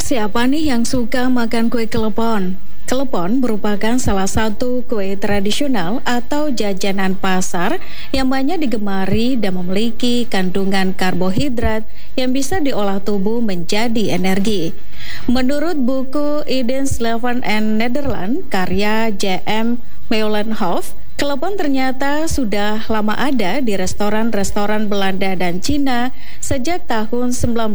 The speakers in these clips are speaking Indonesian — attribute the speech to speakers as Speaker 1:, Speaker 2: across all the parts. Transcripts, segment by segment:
Speaker 1: Siapa nih yang suka makan kue kelepon? Kelepon merupakan salah satu kue tradisional atau jajanan pasar yang banyak digemari dan memiliki kandungan karbohidrat yang bisa diolah tubuh menjadi energi. Menurut buku Eden Sleven and Netherlands karya J.M. Meulenhoff, kelepon ternyata sudah lama ada di restoran-restoran Belanda dan Cina sejak tahun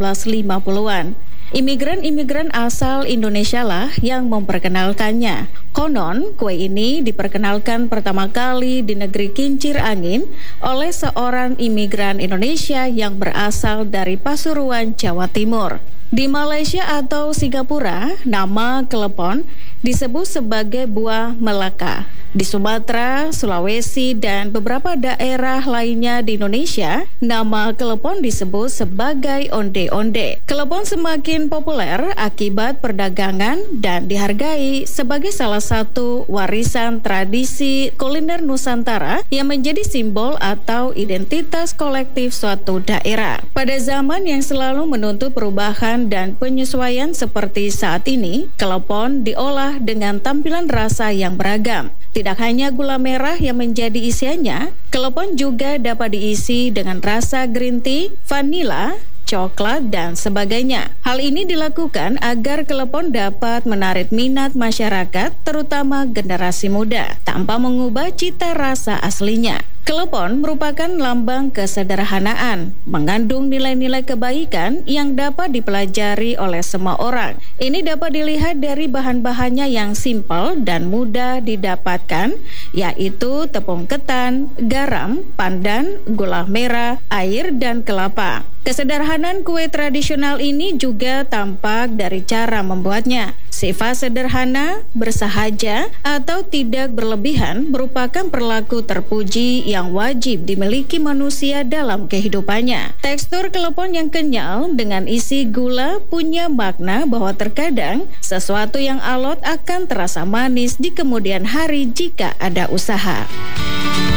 Speaker 1: 1950-an. Imigran-imigran asal Indonesia lah yang memperkenalkannya. Konon, kue ini diperkenalkan pertama kali di negeri kincir angin oleh seorang imigran Indonesia yang berasal dari Pasuruan, Jawa Timur. Di Malaysia atau Singapura, nama kelepon disebut sebagai buah Melaka. Di Sumatera, Sulawesi, dan beberapa daerah lainnya di Indonesia, nama kelepon disebut sebagai onde-onde. Kelepon semakin populer akibat perdagangan dan dihargai sebagai salah satu warisan tradisi kuliner Nusantara yang menjadi simbol atau identitas kolektif suatu daerah. Pada zaman yang selalu menuntut perubahan dan penyesuaian seperti saat ini, kelepon diolah dengan tampilan rasa yang beragam. Tidak hanya gula merah yang menjadi isiannya, kelepon juga dapat diisi dengan rasa green tea, vanila, coklat, dan sebagainya. Hal ini dilakukan agar kelepon dapat menarik minat masyarakat, terutama generasi muda, tanpa mengubah cita rasa aslinya. Kelepon merupakan lambang kesederhanaan, mengandung nilai-nilai kebaikan yang dapat dipelajari oleh semua orang. Ini dapat dilihat dari bahan-bahannya yang simpel dan mudah didapatkan, yaitu tepung ketan, garam, pandan, gula merah, air, dan kelapa. Kesederhanaan kue tradisional ini juga tampak dari cara membuatnya. Sifat sederhana, bersahaja, atau tidak berlebihan merupakan perilaku terpuji yang wajib dimiliki manusia dalam kehidupannya. Tekstur kelepon yang kenyal dengan isi gula punya makna bahwa terkadang sesuatu yang alot akan terasa manis di kemudian hari jika ada usaha.